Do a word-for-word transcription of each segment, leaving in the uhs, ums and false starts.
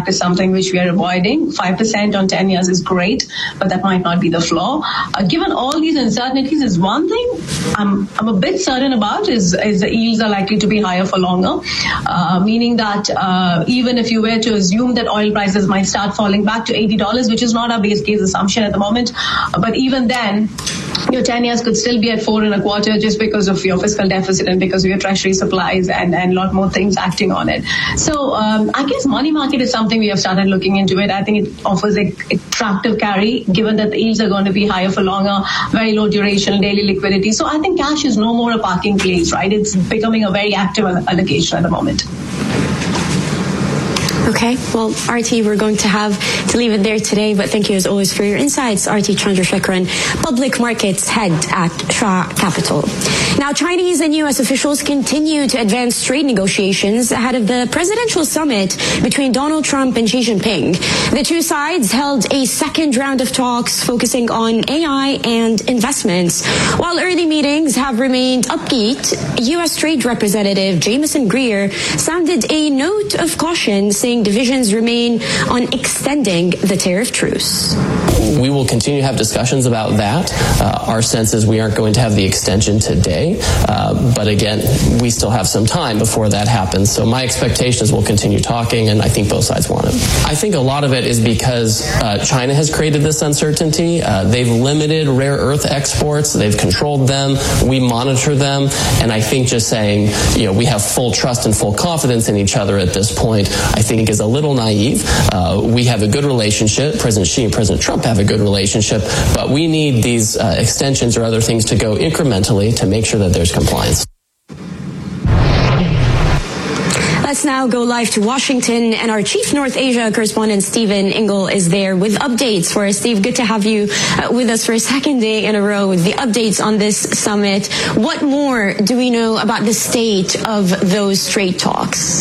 impact is something which we are avoiding. five percent on ten years is great, but that might not be the floor. Uh, given all these uncertainties, is one thing I'm, I'm a bit certain about is, is the yields are likely to be higher for longer, uh, meaning that uh, even if you were to assume that oil prices might start falling back to eighty dollars, which is not our base case assumption at the moment, uh, but even then, your ten years could still be at four and a quarter just because of your fiscal deficit and because of your treasury supplies and, and a lot more things acting on it. So um, I guess money market is something we have started looking into it. I think it offers a attractive carry given that the yields are going to be higher for longer, very low duration, daily liquidity. So I think cash is no more a parking place, right? It's becoming a very active allocation at the moment. Okay, well, R T, we're going to have to leave it there today, but thank you as always for your insights. R T Chandrasekaran, Public Markets Head at Shah Capital. Now, Chinese and U S officials continue to advance trade negotiations ahead of the presidential summit between Donald Trump and Xi Jinping. The two sides held a second round of talks focusing on A I and investments. While early meetings have remained upbeat, U S Trade Representative Jamieson Greer sounded a note of caution, saying divisions remain on extending the tariff truce. We will continue to have discussions about that. Uh, our sense is we aren't going to have the extension today, uh, but again, we still have some time before that happens. So my expectation is we'll continue talking, and I think both sides want it. I think a lot of it is because uh, China has created this uncertainty. Uh, they've limited rare earth exports. They've controlled them. We monitor them, and I think just saying, you know, we have full trust and full confidence in each other at this point, I think is a little naive. Uh, we have a good relationship. President Xi and President Trump have a good relationship, but we need these uh, extensions or other things to go incrementally to make sure that there's compliance. Let's now go live to Washington, and our Chief North Asia correspondent Stephen Ingle is there with updates for us. Steve, good to have you uh, with us for a second day in a row with the updates on this summit. What more do we know about the state of those trade talks?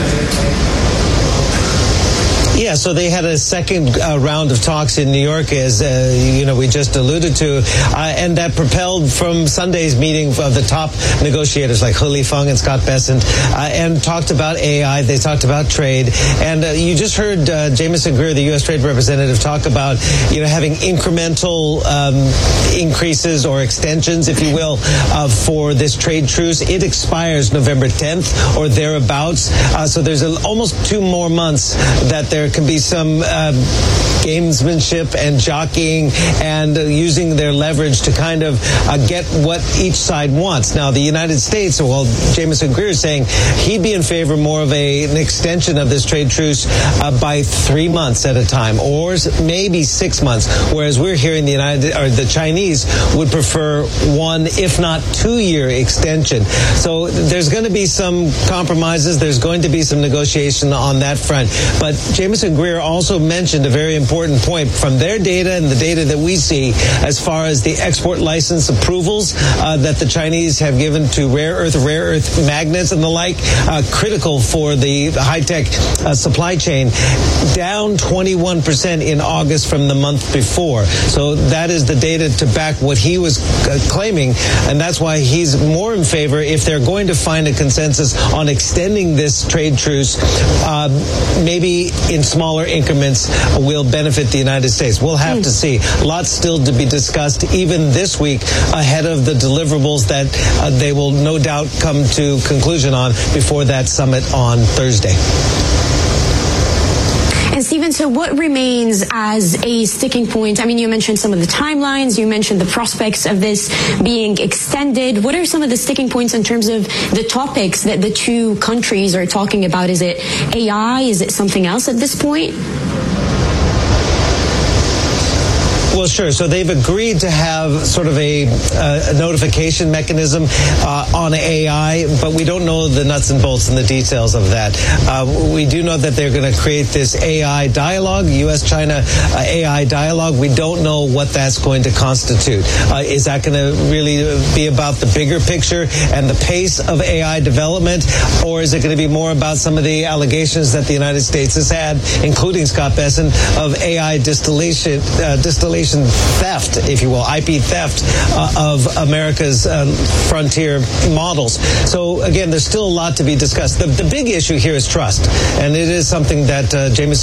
Yeah, so they had a second uh, round of talks in New York, as uh, you know, we just alluded to, uh, and that propelled from Sunday's meeting of the top negotiators like He Lifeng and Scott Bessent, uh, and talked about A I. They talked about trade, and uh, you just heard uh, Jamieson Greer, the U S Trade Representative, talk about you know having incremental um, increases or extensions, if you will, uh, for this trade truce. It expires November tenth or thereabouts, uh, so there's a, almost two more months that there can be some uh, gamesmanship and jockeying and uh, using their leverage to kind of uh, get what each side wants. Now, the United States, well, Jamieson Greer is saying he'd be in favor more of a, an extension of this trade truce uh, by three months at a time, or maybe six months, whereas we're hearing the United or the Chinese would prefer one, if not two-year extension. So there's going to be some compromises. There's going to be some negotiation on that front. But Jamieson Greer also mentioned a very important point from their data and the data that we see as far as the export license approvals uh, that the Chinese have given to rare earth, rare earth magnets and the like, uh, critical for the high-tech uh, supply chain, down twenty-one percent in August from the month before. So that is the data to back what he was uh, claiming, and that's why he's more in favor, if they're going to find a consensus on extending this trade truce, uh, maybe in smaller increments will benefit the United States. We'll have mm. to see. Lots still to be discussed even this week ahead of the deliverables that uh, they will no doubt come to conclusion on before that summit on Thursday. And Stephen, so what remains as a sticking point? I mean, you mentioned some of the timelines, you mentioned the prospects of this being extended. What are some of the sticking points in terms of the topics that the two countries are talking about? Is it A I? Is it something else at this point? Well, sure. So they've agreed to have sort of a, uh, a notification mechanism uh, on A I, but we don't know the nuts and bolts and the details of that. Uh, we do know that they're going to create this A I dialogue, U S China uh, A I dialogue. We don't know what that's going to constitute. Uh, is that going to really be about the bigger picture and the pace of A I development, or is it going to be more about some of the allegations that the United States has had, including Scott Bessent, of A I distillation, uh, distillation theft, if you will, I P theft uh, of America's uh, frontier models. So again, there's still a lot to be discussed. The, the big issue here is trust, and it is something that uh, Jamieson